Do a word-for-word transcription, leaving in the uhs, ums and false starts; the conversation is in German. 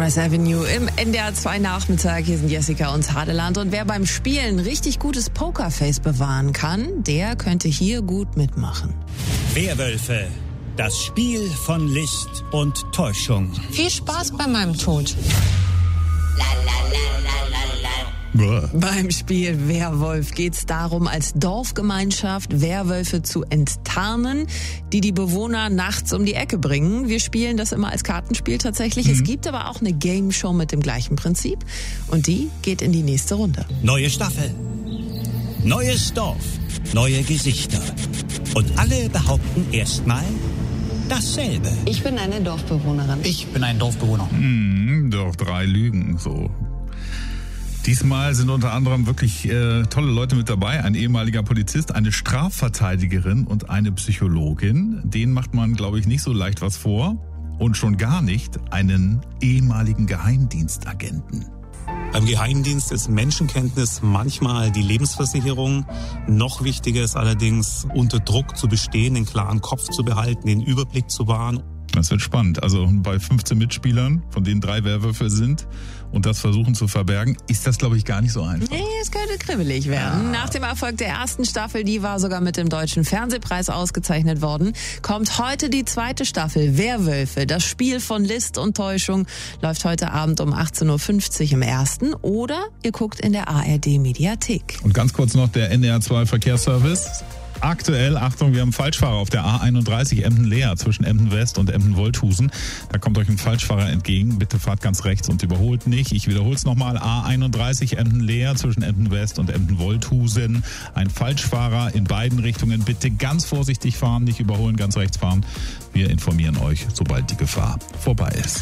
Sunrise Avenue im N D R zwei Nachmittag. Hier sind Jessica und Hadeland. Und wer beim Spielen richtig gutes Pokerface bewahren kann, der könnte hier gut mitmachen. Werwölfe. Das Spiel von List und Täuschung. Viel Spaß bei meinem Tod. Beim Spiel Werwolf geht's darum, als Dorfgemeinschaft Werwölfe zu enttarnen, die die Bewohner nachts um die Ecke bringen. Wir spielen das immer als Kartenspiel tatsächlich. Mhm. Es gibt aber auch eine Game-Show mit dem gleichen Prinzip und die geht in die nächste Runde. Neue Staffel, neues Dorf, neue Gesichter und alle behaupten erstmal dasselbe. Ich bin eine Dorfbewohnerin. Ich bin ein Dorfbewohner. Hm, doch drei Lügen, so. Diesmal sind unter anderem wirklich äh, tolle Leute mit dabei. Ein ehemaliger Polizist, eine Strafverteidigerin und eine Psychologin. Denen macht man, glaube ich, nicht so leicht was vor. Und schon gar nicht einen ehemaligen Geheimdienstagenten. Beim Geheimdienst ist Menschenkenntnis manchmal die Lebensversicherung. Noch wichtiger ist allerdings, unter Druck zu bestehen, den klaren Kopf zu behalten, den Überblick zu wahren. Das wird spannend. Also bei fünfzehn Mitspielern, von denen drei Werwölfe sind und das versuchen zu verbergen, ist das, glaube ich, gar nicht so einfach. Nee, es könnte kribbelig werden. Ja. Nach dem Erfolg der ersten Staffel, die war sogar mit dem Deutschen Fernsehpreis ausgezeichnet worden, kommt heute die zweite Staffel Werwölfe. Das Spiel von List und Täuschung läuft heute Abend um achtzehn Uhr fünfzig im ersten oder ihr guckt in der A R D Mediathek. Und ganz kurz noch der N D R zwei Verkehrsservice. Aktuell, Achtung, wir haben Falschfahrer auf der A einunddreißig Emden-Leer zwischen Emden-West und Emden-Wolthusen. Da kommt euch ein Falschfahrer entgegen. Bitte fahrt ganz rechts und überholt nicht. Ich wiederhole es nochmal. A einunddreißig Emden-Leer zwischen Emden-West und Emden-Wolthusen. Ein Falschfahrer in beiden Richtungen. Bitte ganz vorsichtig fahren, nicht überholen, ganz rechts fahren. Wir informieren euch, sobald die Gefahr vorbei ist.